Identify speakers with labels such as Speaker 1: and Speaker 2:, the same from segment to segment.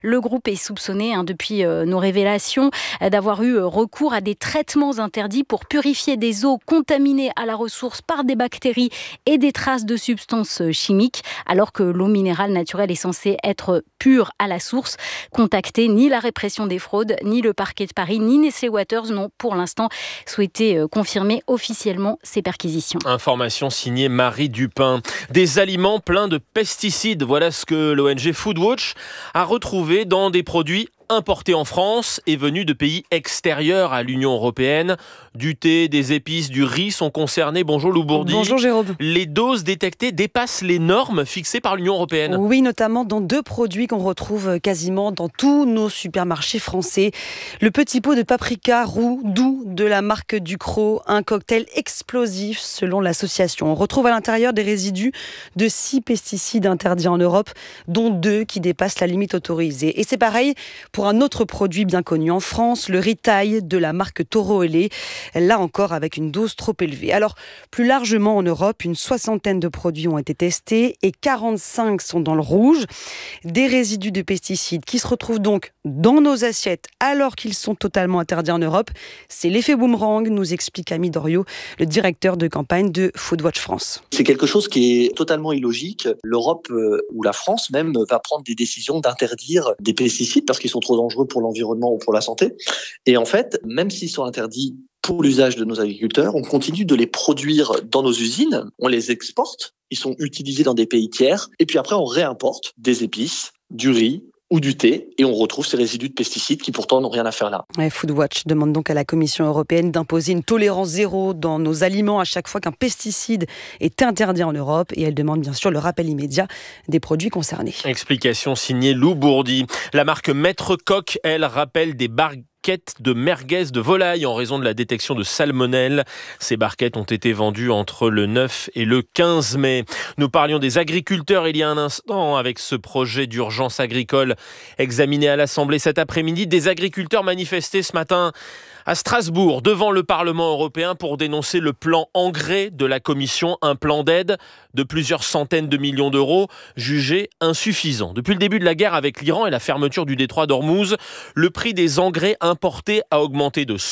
Speaker 1: Le groupe est soupçonné depuis nos révélations d'avoir eu recours à des traitements interdits pour purifier des eaux contaminées à la ressource par des bactéries et des traces de substances chimiques, alors que l'eau minérale naturelle est censée être pure à la source. Contacté, ni la répression des fraudes, ni le parquet de Paris, ni Nestlé Waters n'ont pour l'instant souhaité confirmer officiellement ces perquisitions.
Speaker 2: Information signée Marie Dupin. Des aliments pleins de pesticides, voilà ce que l'ONG Foodwatch a retrouvé dans des produits importés en France et venus de pays extérieurs à l'Union européenne. Du thé, des épices, du riz sont concernés. Bonjour Lou Bourdi.
Speaker 3: Bonjour Jérôme.
Speaker 2: Les doses détectées dépassent les normes fixées par l'Union européenne.
Speaker 3: Oui, notamment dans 2 produits qu'on retrouve quasiment dans tous nos supermarchés français. Le petit pot de paprika roux doux de la marque Ducros, un cocktail explosif selon l'association. On retrouve à l'intérieur des résidus de 6 pesticides interdits en Europe, dont 2 qui dépassent la limite autorisée. Et c'est pareil pour un autre produit bien connu en France, le riz thaï de la marque Toro Lait, là encore avec une dose trop élevée. Alors, plus largement en Europe, une 60aine de produits ont été testés et 45 sont dans le rouge. Des résidus de pesticides qui se retrouvent donc dans nos assiettes alors qu'ils sont totalement interdits en Europe. C'est l'effet boomerang, nous explique Ami Doriot, le directeur de campagne de Foodwatch France.
Speaker 4: C'est quelque chose qui est totalement illogique. L'Europe ou la France même va prendre des décisions d'interdire des pesticides parce qu'ils sont trop dangereux pour l'environnement ou pour la santé. Et en fait, même s'ils sont interdits pour l'usage de nos agriculteurs, on continue de les produire dans nos usines, on les exporte, ils sont utilisés dans des pays tiers, et puis après on réimporte des épices, du riz ou du thé, et on retrouve ces résidus de pesticides qui pourtant n'ont rien à faire là.
Speaker 3: Foodwatch demande donc à la Commission européenne d'imposer une tolérance zéro dans nos aliments à chaque fois qu'un pesticide est interdit en Europe, et elle demande bien sûr le rappel immédiat des produits concernés.
Speaker 2: Explication signée Lou Bourdi. La marque Maître Coq, elle, rappelle des barquettes de merguez de volaille en raison de la détection de salmonelle. Ces barquettes ont été vendues entre le 9 et le 15 mai. Nous parlions des agriculteurs il y a un instant avec ce projet d'urgence agricole examiné à l'Assemblée cet après-midi. Des agriculteurs manifestaient ce matin à Strasbourg, devant le Parlement européen, pour dénoncer le plan engrais de la Commission, un plan d'aide de plusieurs centaines de millions d'euros, jugé insuffisant. Depuis le début de la guerre avec l'Iran et la fermeture du détroit d'Ormuz, le prix des engrais importés a augmenté de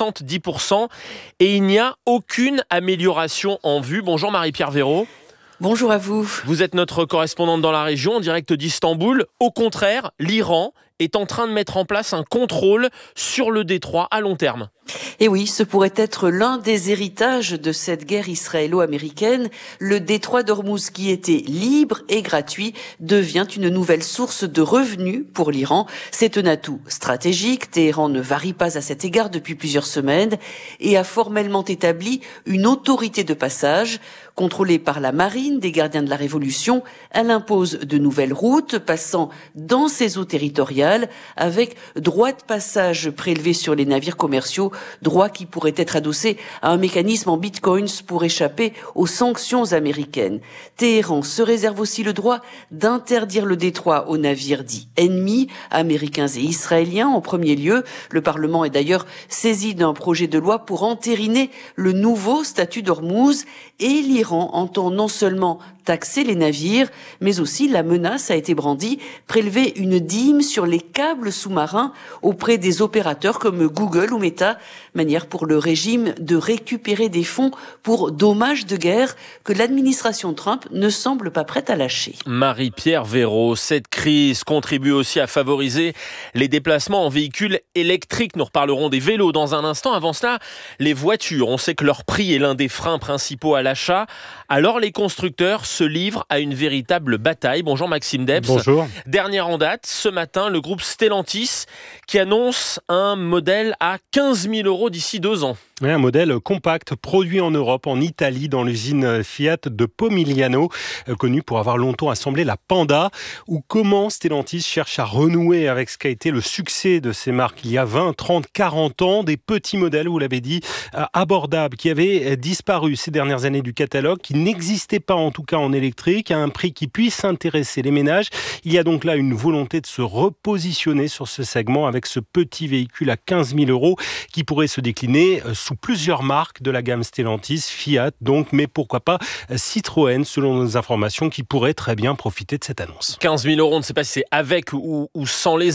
Speaker 2: 70% et il n'y a aucune amélioration en vue. Bonjour Marie-Pierre Véraud.
Speaker 5: Bonjour à vous.
Speaker 2: Vous êtes notre correspondante dans la région, en direct d'Istanbul. Au contraire, l'Iran est en train de mettre en place un contrôle sur le détroit à long terme.
Speaker 5: Et oui, ce pourrait être l'un des héritages de cette guerre israélo-américaine. Le détroit d'Ormuz, qui était libre et gratuit, devient une nouvelle source de revenus pour l'Iran. C'est un atout stratégique. Téhéran ne varie pas à cet égard depuis plusieurs semaines et a formellement établi une autorité de passage. Contrôlée par la marine des gardiens de la Révolution, elle impose de nouvelles routes passant dans ses eaux territoriales avec droit de passage prélevé sur les navires commerciaux, droit qui pourrait être adossé à un mécanisme en bitcoins pour échapper aux sanctions américaines. Téhéran se réserve aussi le droit d'interdire le détroit aux navires dits ennemis, américains et israéliens en premier lieu. Le Parlement est d'ailleurs saisi d'un projet de loi pour entériner le nouveau statut d'Ormuz, et l'Iran entend non seulement taxer les navires, mais aussi, la menace a été brandie, prélever une dîme sur les câbles sous-marins auprès des opérateurs comme Google ou Meta, manière pour le régime de récupérer des fonds pour dommages de guerre que l'administration Trump ne semble pas prête à lâcher.
Speaker 2: Marie-Pierre Véraud, cette crise contribue aussi à favoriser les déplacements en véhicules électriques. Nous reparlerons des vélos dans un instant. Avant cela, les voitures, on sait que leur prix est l'un des freins principaux à l'achat. Alors les constructeurs se livrent à une véritable bataille. Bonjour Maxime Debs.
Speaker 6: Bonjour.
Speaker 2: Dernière en date, ce matin, le groupe Stellantis qui annonce un modèle à 15 000 € d'ici 2 ans.
Speaker 6: Oui, un modèle compact produit en Europe, en Italie, dans l'usine Fiat de Pomigliano, connue pour avoir longtemps assemblé la Panda, ou comment Stellantis cherche à renouer avec ce qu'a été le succès de ces marques il y a 20, 30, 40 ans, des petits modèles, vous l'avez dit, abordables, qui avaient disparu ces dernières années du catalogue, qui n'existaient pas en tout cas en électrique à un prix qui puisse intéresser les ménages. Il y a donc là une volonté de se repositionner sur ce segment avec ce petit véhicule à 15 000 € qui pourrait se décliner sous plusieurs marques de la gamme Stellantis, Fiat donc, mais pourquoi pas Citroën selon nos informations qui pourrait très bien profiter de cette annonce.
Speaker 2: 15 000 €, on ne sait pas si c'est avec ou sans les